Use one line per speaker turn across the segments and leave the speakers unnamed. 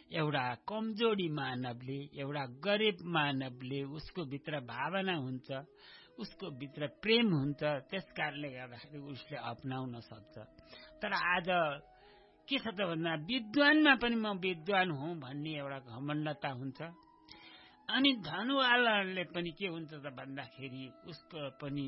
एउटा कमजोरी मानवले, एउटा गरिब मानवले उसको भित्र भावना हुन्छ, उसको भित्र प्रेम हुन्छ, त्यसकारणले गर्दाखेरि उसले अपनाउन सक्छ। तर आज के छ त भन्दा विद्वानमा पनि म विद्वान हुँ भन्ने एउटा घमण्डता हुन्छ। अनि धनवालाले पनि के हुन्छ त भन्दाखेरि उसको पनि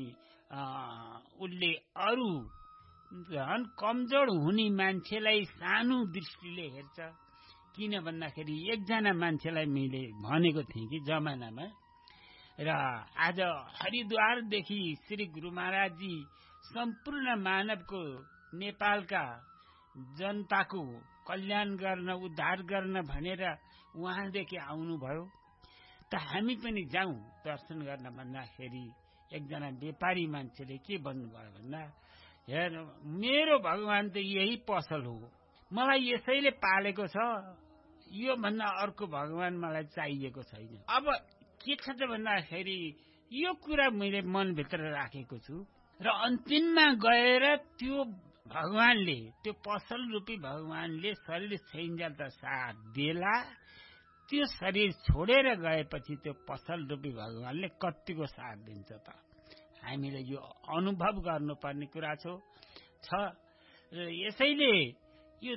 उसले अरू झन् कमजोर हुने मान्छेलाई सानो दृष्टिले हेर्छ। किन भन्दाखेरि एकजना मान्छेलाई मैले भनेको थिएँ कि जमानामा, र आज हरिद्वारदेखि श्री गुरु महाराजजी सम्पूर्ण मानवको, नेपालका जनताको कल्याण गर्न, उद्धार गर्न भनेर उहाँदेखि आउनुभयो। त हामी पनि जाउँ दर्शन गर्न भन्दाखेरि एकजना व्यापारी मान्छेले के भन्नुभयो भन्दा, हेर मेरो भगवान त यही पसल हो, मलाई यसैले पालेको छ, यो भन्दा अर्को भगवान मलाई चाहिएको छैन। अब के छ त भन्दाखेरि यो कुरा मैले मनभित्र राखेको छु र अन्तिममा गएर त्यो भगवानले, त्यो पसल रूपी भगवानले शरीर छैन्जेल त साथ देला, त्यो शरीर छोडेर गएपछि त्यो पसल रूपी भगवानले कतिको साथ दिन्छ त। हामीले यो अनुभव गर्नुपर्ने कुरा छ। र यसैले यो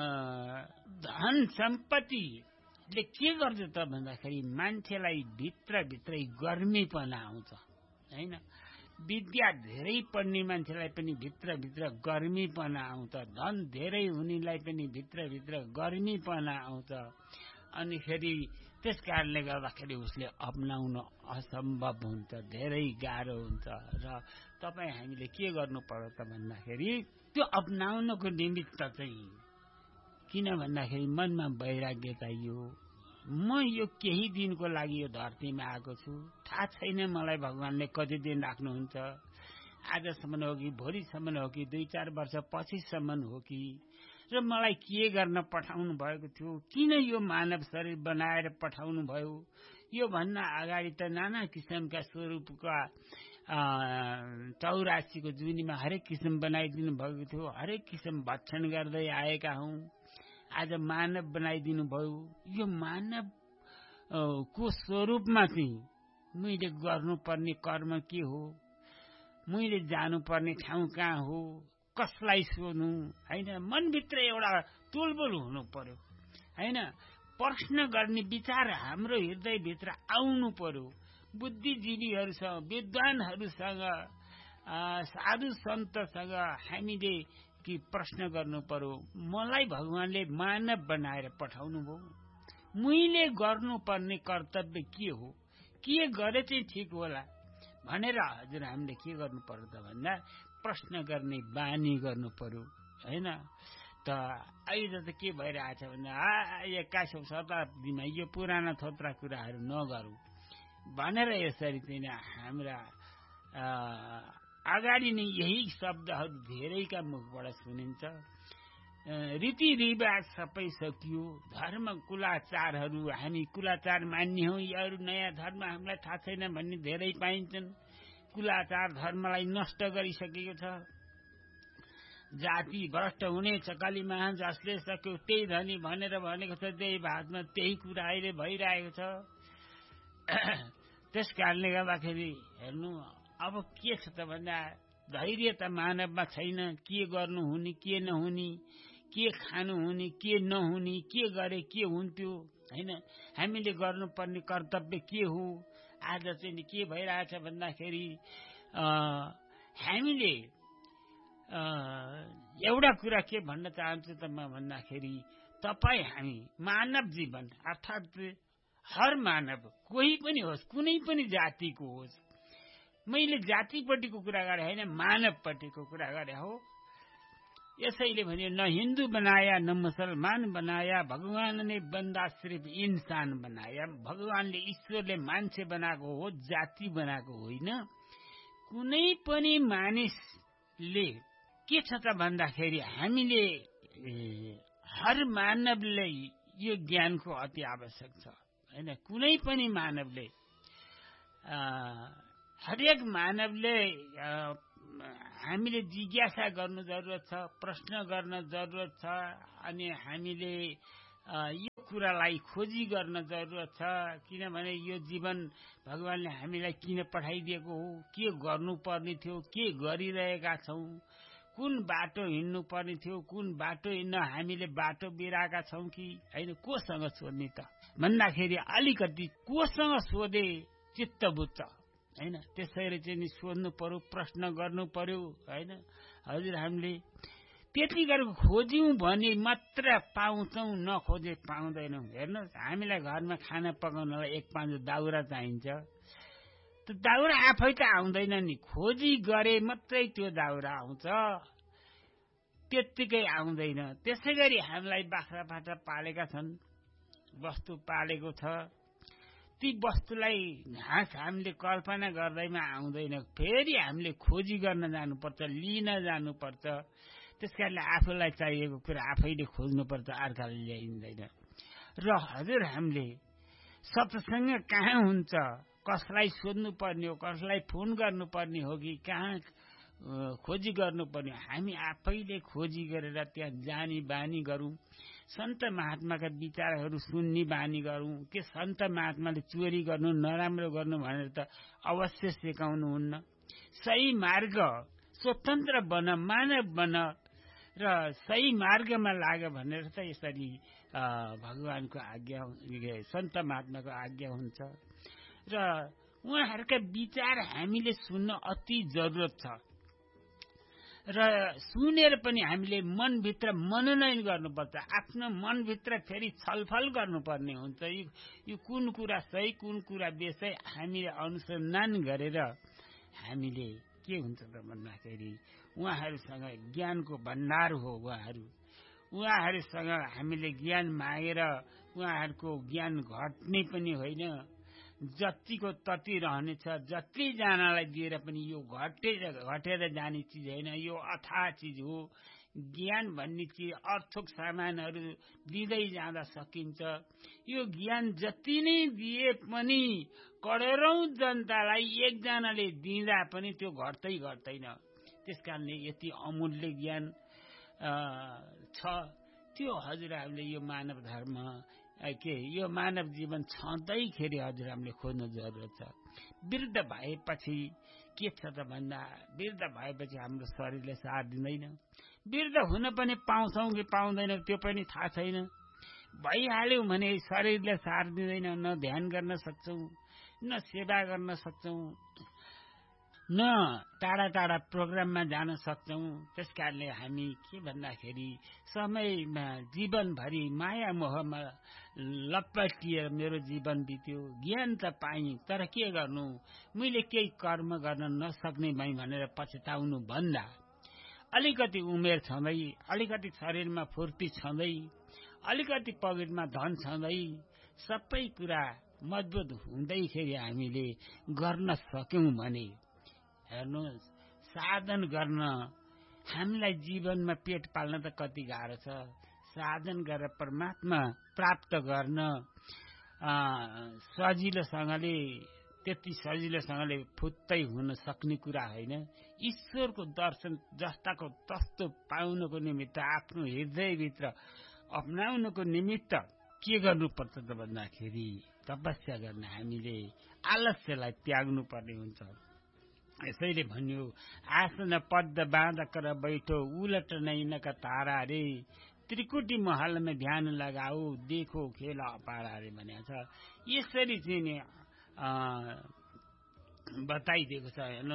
धन सम्पत्तिले के गर्छ त भन्दाखेरि मान्छेलाई भित्रभित्रै गर्मीपना आउँछ, हैन? विद्या धेरै पढ्ने मान्छेलाई पनि भित्रभित्र गर्मीपना आउँछ, धन धेरै हुनेलाई पनि भित्रभित्र गर्मीपना आउँछ। अनि फेरि त्यस कारणले गर्दाखेरि उसले अपनाउन असम्भव हुन्छ, धेरै गाह्रो हुन्छ। र तपाईँ हामीले के गर्नु पर्यो त भन्दाखेरि त्यो अपनाउनको निमित्त चाहिँ, किन भन्दाखेरि मनमा वैराग्य चाहियो। म यो केही दिनको लागि यो धरतीमा आएको छु, थाहा छैन मलाई भगवानले कति दिन राख्नुहुन्छ, आजसम्म हो कि भोलिसम्म हो कि 2-4 वर्ष पछिसम्म हो कि, र मलाई के गर्न पठाउनु भएको थियो, किन यो मानव शरीर बनाएर पठाउनु भयो। यो भन्दा अगाडि त नाना किसिमका स्वरूपका 84 को जुनीमा हरेक किसिम बनाइदिनु भएको थियो, हरेक किसिम भक्षण गर्दै आएका हौं। आज मानव बनाइदिनु भयो। यो मानव को स्वरूपमा चाहिँ मैले गर्नुपर्ने कर्म के हो, मैले जानुपर्ने ठाउँ कहाँ हो, कसलाई सोध्नु, हैन? मनभित्र एउटा तुलबुल हुनु पर्यो, हैन? प्रश्न गर्ने विचार हाम्रो हृदयभित्र आउनु पर्यो। बुद्धिजीवीहरूसँग, विद्वानहरूसँग, साधु सन्तसँग हामीले कि प्रश्न गर्नु पर्यो। मलाई भगवानले मानव बनाएर पठाउनु भयो, मैले गर्नुपर्ने कर्तव्य के हो, के गरे चाहिँ ठिक होला भनेर हजुर हामीले के गर्नु पर्यो त भन्दा प्रश्न गर्ने बानी गर्नु पर्यो, हैन? त अहिले त के भइरहेछ भन्दा 21औं शताब्दीमा यो पुराना थोत्रा कुराहरू नगरौँ भनेर यसरी चाहिँ हाम्रा अगाडि नै यही शब्दहरू धेरैका मुखबाट सुनिन्छ। रीतिरिवाज सबै सकियो, धर्म कुलाचारहरू, हामी कुलाचार मान्ने हौ, यो नयाँ धर्म हामीलाई थाहा छैन भन्ने धेरै पाइन्छन्। कुलाचार धर्मलाई नष्ट गरिसकेको छ। जाति भ्रष्ट हुनेछ, कलिमा जसले सक्यो त्यही धनी भनेर भनेको छ, त्यही भातमा त्यही कुरा अहिले भइरहेको छ। त्यस कारणले गर्दाखेरि हेर्नु अब के छ त भन्दा धैर्य त मानवमा छैन। के गर्नु हुने, के नहुने, के खानु हुने, के नहुने, के गरे के हुन्थ्यो, हैन? हामीले गर्नुपर्ने कर्तव्य के हो? आज चाहिँ के भइरहेछ भन्दाखेरि हामीले एउटा कुरा के भन्न चाहन्छु त म भन्दाखेरि तपाईँ हामी मानव जीवन अर्थात् हर मानव, कोही पनि होस्, कुनै पनि जातिको होस्, मैले जातिपट्टिको कुरा गरे होइन, मानवपट्टिको कुरा गरे हो। यसैले भने न हिन्दू बनाया न मुसलमान बनाया, भगवान ने बन्दा सिर्फ इंसान बनाया। भगवानले, ईश्वरले मान्छे बनाएको हो, जाति बनाएको होइन। कुनै पनि मानिसले के छ त भन्दाखेरि हामीले हर मानवले यो ज्ञानको अति आवश्यक छ, हैन? कुनै पनि मानवले, हरेक मानवले हामीले जिज्ञासा गर्नु जरुरत छ, प्रश्न गर्न जरुरत छ। अनि हामीले यो कुरालाई खोजी गर्न जरुरत छ। किनभने यो जीवन भगवानले हामीलाई किन पठाइदिएको हो, के गर्नुपर्ने थियो, के गरिरहेका छौं, कुन बाटो हिँड्नु पर्ने थियो, कुन बाटो हिँड्न हामीले बाटो बिराएका छौं कि होइन, कोसँग सोध्ने त भन्दाखेरि अलिकति कोसँग सोधे चित्त बुझ्छ होइन। त्यसरी चाहिँ नि सोध्नु पर्यो, प्रश्न गर्नु पर्यो होइन। हजुर हामीले त्यति गरेर खोज्यौं भने मात्र पाउँछौं, नखोजे पाउँदैनौं। हेर्नुहोस् हामीलाई घरमा खाना पकाउनलाई एक पाँचो दाउरा चाहिन्छ। त्यो दाउरा आफै त आउँदैन नि, खोजी गरे मात्रै त्यो दाउरा आउँछ, त्यत्तिकै आउँदैन। त्यसै गरी हामीलाई बाख्रा पाठा पालेका छन्, वस्तु पालेको छ, ती वस्तुलाई घाँस हामीले कल्पना गर्दैमा आउँदैन, फेरि हामीले खोजी गर्न जानुपर्छ, लिन जानुपर्छ। त्यसकारणले आफूलाई चाहिएको कुरा आफैले खोज्नुपर्छ, अर्काले ल्याइँदैन। र हजुर हामीले सत्संग कहाँ हुन्छ, कसलाई सोध्नु पर्ने हो, कसलाई फोन गर्नुपर्ने हो कि कहाँ खोजी गर्नुपर्ने, हामी आफैले खोजी गरेर त्यहाँ जानी बानी गरौँ। सन्त महात्माका विचारहरू सुन्ने बानी गरौँ। के सन्त महात्माले चोरी गर्नु, नराम्रो गर्नु भनेर त अवश्य सिकाउनुहुन्न। सही मार्ग, स्वतन्त्र बन, मानव बन र सही मार्गमा लाग भनेर त यसरी भगवानको आज्ञा, सन्त महात्माको आज्ञा हुन्छ। र उहाँहरूका विचार हामीले सुन्न अति जरुरत छ। र सुनेर पनि हामीले मनभित्र मननयन गर्नुपर्छ, आफ्नो मनभित्र फेरि छलफल गर्नुपर्ने हुन्छ। यो कुन कुरा सही, कुन कुरा बेसै हामीले अनुसन्धान गरेर हामीले के हुन्छ त भन्दाखेरि उहाँहरूसँग ज्ञानको भण्डार हो। उहाँहरूसँग हामीले ज्ञान मागेर उहाँहरूको ज्ञान घट्ने पनि होइन, जतिको तति रहनेछ। जतिजनालाई दिएर पनि यो घटेर जाने चिज होइन, यो अथाह चिज हो। ज्ञान भन्ने चिज अर्थोक सामानहरू दिँदै जाँदा सकिन्छ। यो ज्ञान जति नै दिए पनि करोडौं जनतालाई एकजनाले दिँदा पनि त्यो घट्दैन। त्यसकारणले यति अमूल्य ज्ञान छ। त्यो हजुरहरूले यो मानव धर्म यो मानव जीवन छँदैखेरि हजुरहरूले खोज्नु जरुरत छ। वृद्ध भएपछि के छ त भन्दा, वृद्ध भएपछि हाम्रो शरीरले साथ दिँदैन। वृद्ध हुन पनि पाउँछौँ कि पाउँदैनौँ त्यो पनि थाहा छैन। भइहाल्यौँ भने शरीरले साथ दिँदैन, न ध्यान गर्न सक्छौँ, न सेवा गर्न सक्छौँ, न टाढा टाढा प्रोग्राममा जान सक्छौँ। त्यसकारणले हामी के भन्दाखेरि समयमा जीवनभरि माया मोहमा लपटिएर मेरो जीवन बित्यो। ज्ञान त पाएँ तर के गर्नु, मैले केही कर्म गर्न नसक्ने भएँ भनेर पछताउनु भन्दा अलिकति उमेर छँदै, अलिकति शरीरमा फुर्ती छँदै, अलिकति पकेटमा धन छँदै, सबै कुरा मजबुत हुँदैखेरि हामीले गर्न सक्यौं भने हेर्नुहोस्, साधन गर्न हामीलाई जीवनमा पेट पाल्न त कति गाह्रो छ। साधन गरेर परमात्मा प्राप्त गर्न सजिलोसँगले, त्यति सजिलोसँगले फुत्तै हुन सक्ने कुरा होइन। ईश्वरको दर्शन जस्ताको तस्तो पाउनको निमित्त, आफ्नो हृदयभित्र अपनाउनको निमित्त के गर्नुपर्छ त भन्दाखेरि तपस्या गर्न हामीले आलस्यलाई त्याग्नु पर्ने हुन्छ। यसैले भन्यो, आसन पद्द बाँध कर बैठो, उलट नैनका तारा रे, त्रिकुटी महल में ध्यान लगाऊ, देखो खेल अपारा रे भनेको छ। यसरी चाहिँ नि बताइदिएको छ। हेर्नु,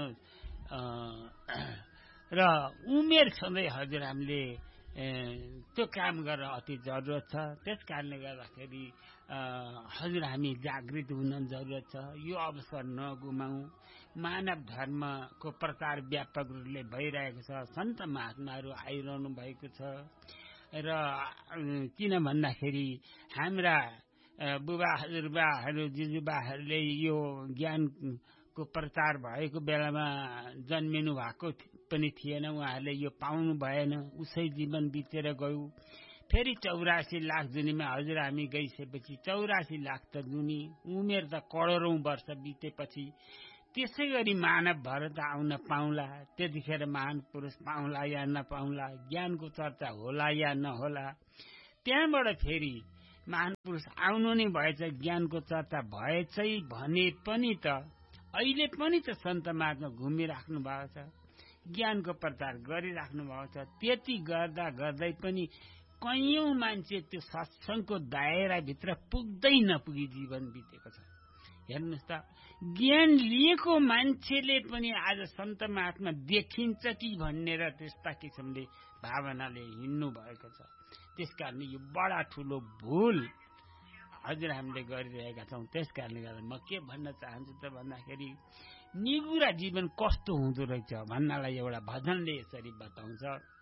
र उमेर छँदै हजुर हामीले त्यो काम गर्न अति जरुरत छ। त्यस कारणले गर्दाखेरि हजुर हामी जागृत हुन जरुरत छ। यो अवसर नगुमाऊ। मानव धर्मको प्रचार व्यापक रूपले भइरहेको छ। सन्त महात्माहरू आइरहनु भएको छ। र किन भन्दाखेरि हाम्रा बुबा हजुरबाहरू जिजुबाहरूले यो ज्ञानको प्रचार भएको बेलामा जन्मिनु भएको पनि थिएन। उहाँहरूले यो पाउनु भएन, उसै जीवन बितेर गयो। फेरि 84 लाख जुनीमा हजुर हामी गइसकेपछि 84 लाख त जुनी उमेर त करोडौं वर्ष बितेपछि त्यसै गरी मानव भएर त आउन पाउला। त्यतिखेर महान पुरुष पाउला या नपाउला, ज्ञानको चर्चा होला या नहोला। त्यहाँबाट फेरि महान पुरुष आउनु नै भएछ, ज्ञानको चर्चा भएछै भने पनि त अहिले पनि त सन्त महात्मा घुमिराख्नु भएको छ, ज्ञानको प्रचार गरिराख्नु भएको छ। त्यति गर्दा गर्दै पनि कैयौं मान्छे त्यो सत्संगको दायराभित्र पुग्दै नपुगी जीवन बितेको छ। हेर्नुहोस् त, ज्ञान लिएको मान्छेले पनि आज सन्त महात्मा देखिन्छ कि भनेर त्यस्ता किसिमले भावनाले हिँड्नु भएको छ। त्यसकारण यो बडा ठूलो भूल हजुर हामीले गरिरहेका छौं। त्यसकारणले गर्दा म के भन्न चाहन्छु त भन्दाखेरि निगुरा जीवन कस्तो हुँदो रहेछ भन्नलाई एउटा भजनले यसरी बताउँछ।